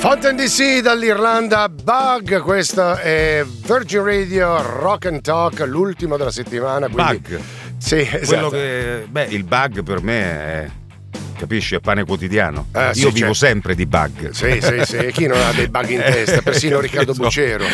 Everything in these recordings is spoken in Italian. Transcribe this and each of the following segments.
Fountain DC dall'Irlanda, Bug, questo è Virgin Radio Rock and Talk, l'ultimo della settimana. Quindi... Bug. Sì, esatto. Il bug per me è... Capisci? È pane quotidiano. Io vivo certo. sempre di bug. Sì. E chi non ha dei bug in testa? Persino Riccardo Bucero.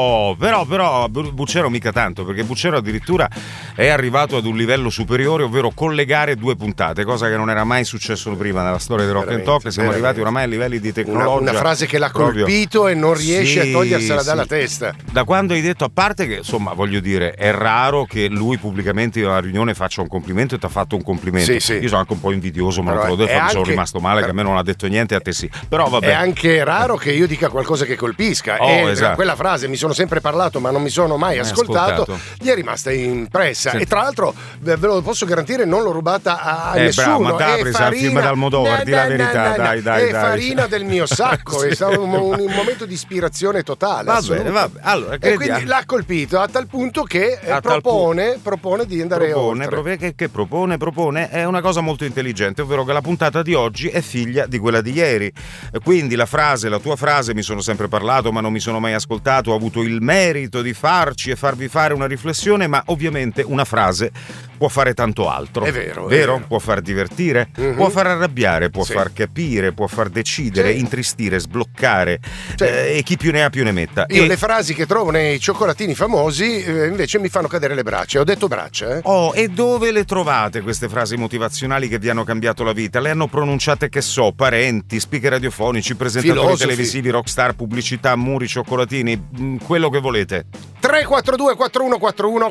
Però Bucero mica tanto, perché Bucero addirittura è arrivato ad un livello superiore, ovvero collegare due puntate, cosa che non era mai successo prima nella storia di Rock and Talk. Siamo arrivati oramai a livelli di tecnologia. Una frase che l'ha colpito e non riesce a togliersela dalla testa. Da quando hai detto, a parte che, insomma, voglio dire, è raro che lui pubblicamente in una riunione faccia un complimento e ti ha fatto un complimento. Sì. Io sono anche un po' invidioso, ma non te l'ho detto, mi sono rimasto male, che a me non ha detto niente, a te sì. Però vabbè. È anche raro che io dica qualcosa che colpisca. Esatto. Quella frase, mi sono sempre parlato ma non mi sono mai ascoltato, gli è rimasta impressa. Sì. E tra l'altro ve lo posso garantire, non l'ho rubata a nessuno. Bravo, ma te apri il film d'Almodovar, di la verità, dai. È farina del mio sacco. È stato un momento di ispirazione totale. Va bene. Allora, e quindi l'ha colpito a tal punto che propone di andare oltre. Che propone è una cosa molto intelligente, ovvero che la puntata di oggi è figlia di quella di ieri. Quindi la tua frase, mi sono sempre parlato ma non mi sono mai ascoltato, ho avuto il merito di farci e farvi fare una riflessione, ma ovviamente una frase può fare tanto altro. È vero. Può far divertire, può far arrabbiare, può far capire, può far decidere, intristire, sbloccare, e chi più ne ha più ne metta. Io le frasi che trovo nei cioccolatini famosi invece mi fanno cadere le braccia. Ho detto braccia, e dove le trovate queste frasi motivazionali che vi hanno cambiato la vita? Le hanno pronunciate, che so, parenti, speaker radiofonici, presentatori televisivi, rockstar, pubblicità, muri, cioccolatini, quello che volete. 342 4141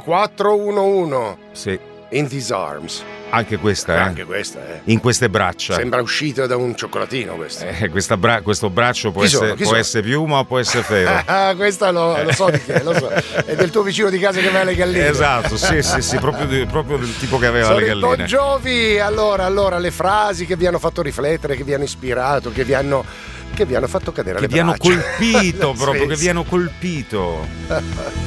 411. Sì. In these arms. Anche questa, Anche questa, In queste braccia. Sembra uscita da un cioccolatino questo. Questo braccio può essere piuma o può essere ferro. Questa lo so di che, lo so. È del tuo vicino di casa che aveva le galline. Esatto, sì, proprio del tipo che aveva le galline. Bon Jovi. Allora, le frasi che vi hanno fatto riflettere, che vi hanno ispirato, che vi hanno fatto cadere le braccia. Che vi hanno colpito proprio, che vi hanno colpito.